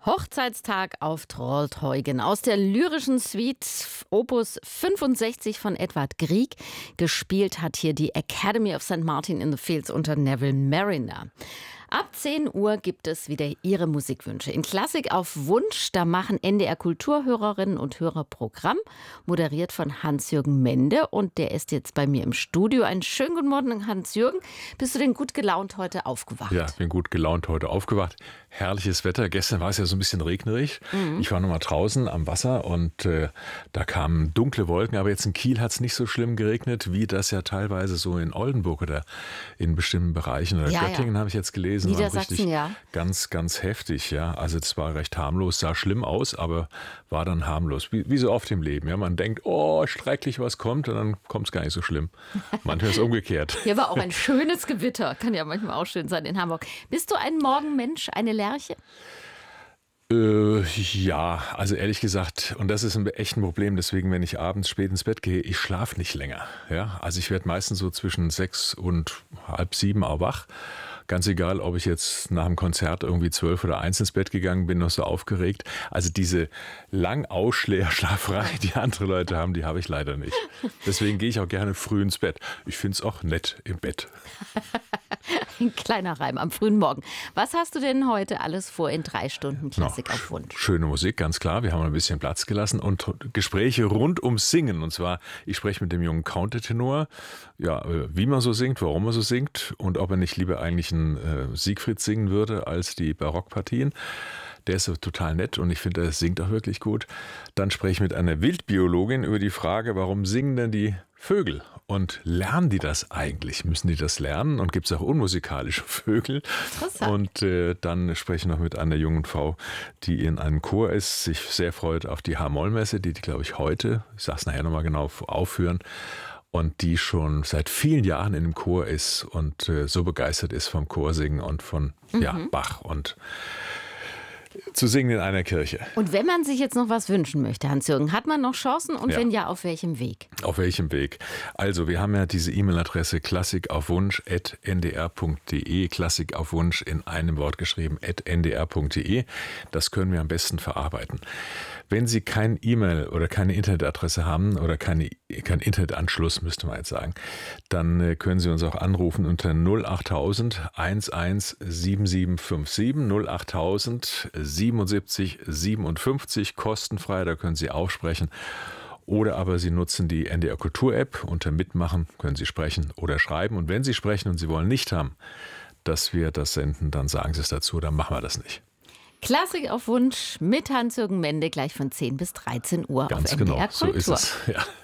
Hochzeitstag auf Trollteugen aus der lyrischen Suite Opus 65 von Edvard Grieg. Gespielt hat hier die Academy of St. Martin in the Fields unter Neville Marriner. Ab 10 Uhr gibt es wieder Ihre Musikwünsche. In Klassik auf Wunsch, da machen NDR Kulturhörerinnen und Hörer Programm, moderiert von Hans-Jürgen Mende. Und der ist jetzt bei mir im Studio. Einen schönen guten Morgen, Hans-Jürgen. Bist du denn gut gelaunt heute aufgewacht? Ja, ich bin gut gelaunt heute aufgewacht. Herrliches Wetter. Gestern war es ja so ein bisschen regnerisch. Ich war noch mal draußen am Wasser und da kamen dunkle Wolken. Aber jetzt in Kiel hat es nicht so schlimm geregnet, wie das ja teilweise so in Oldenburg oder in bestimmten Bereichen. Oder Göttingen habe ich jetzt gelesen. Niedersachsen, ja. Ganz, ganz heftig, ja. Also es war recht harmlos, sah schlimm aus, aber war dann harmlos. Wie so oft im Leben, ja. Man denkt, oh, schrecklich, was kommt, und dann kommt es gar nicht so schlimm. Manchmal ist es umgekehrt. Hier war auch ein schönes Gewitter. Kann ja manchmal auch schön sein in Hamburg. Bist du ein Morgenmensch, eine Lerche? Ja, also ehrlich gesagt, und das ist echt ein Problem, deswegen, wenn ich abends spät ins Bett gehe, ich schlafe nicht länger. Ja? Also ich werde meistens so zwischen 6 und halb 7 auch wach. Ganz egal, ob ich jetzt nach dem Konzert irgendwie 12 oder 1 ins Bett gegangen bin, noch so aufgeregt. Also diese Lang-Ausschläferschlaferei, die andere Leute haben, die habe ich leider nicht. Deswegen gehe ich auch gerne früh ins Bett. Ich finde es auch nett im Bett. Ein kleiner Reim am frühen Morgen. Was hast du denn heute alles vor in 3 Stunden Klassik auf Wunsch? Schöne Musik, ganz klar. Wir haben ein bisschen Platz gelassen und Gespräche rund ums Singen. Und zwar, ich spreche mit dem jungen Countertenor, ja, wie man so singt, warum man so singt und ob er nicht lieber eigentlich einen Siegfried singen würde als die Barockpartien. Der ist total nett und ich finde, er singt auch wirklich gut. Dann spreche ich mit einer Wildbiologin über die Frage, warum singen denn die Vögel? Und lernen die das eigentlich? Müssen die das lernen? Und gibt es auch unmusikalische Vögel? Und dann spreche ich noch mit einer jungen Frau, die in einem Chor ist, sich sehr freut auf die H-Moll-Messe, die glaube ich heute, ich sage es nachher nochmal genau, aufführen. Und die schon seit vielen Jahren in dem Chor ist und so begeistert ist vom Chorsingen und von Bach und zu singen in einer Kirche. Und wenn man sich jetzt noch was wünschen möchte, Hans-Jürgen, hat man noch Chancen? Und wenn ja, auf welchem Weg? Auf welchem Weg? Also, wir haben ja diese E-Mail-Adresse klassikaufwunsch@ndr.de, Klassikaufwunsch in einem Wort geschrieben, @ndr.de. Das können wir am besten verarbeiten. Wenn Sie kein E-Mail oder keine Internetadresse haben oder kein Internetanschluss, müsste man jetzt sagen, dann können Sie uns auch anrufen unter 08000 11 7757 08000 77 57, kostenfrei, da können Sie aufsprechen. Oder aber Sie nutzen die NDR Kultur App, unter Mitmachen können Sie sprechen oder schreiben. Und wenn Sie sprechen und Sie wollen nicht haben, dass wir das senden, dann sagen Sie es dazu, dann machen wir das nicht. Klassik auf Wunsch mit Hans-Jürgen Mende gleich von 10 bis 13 Uhr Ganz auf genau, NDR Kultur. So ist es. Ja.